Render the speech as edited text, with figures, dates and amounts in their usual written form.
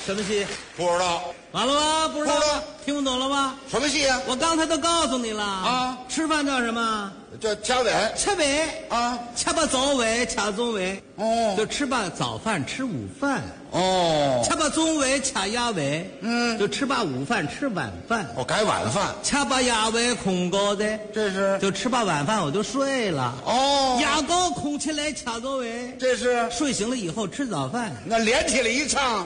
什么戏？ 不知道完了吗？不知道不知道， 听不懂了吗？ 什么戏啊？ 我刚才都告诉你了啊！ 吃饭叫什么？ 叫掐尾吃尾啊！ 吃把早尾，掐中尾。 哦就吃把早饭，吃午饭。 哦吃把中尾，掐鸭尾。就吃把午饭，吃晚饭。 哦，改晚饭， 掐把鸭尾空高的， 这是就吃把晚饭我就睡了。 哦， 鸭高空起来掐着尾， 这是睡醒了以后吃早饭。 那连起来一唱。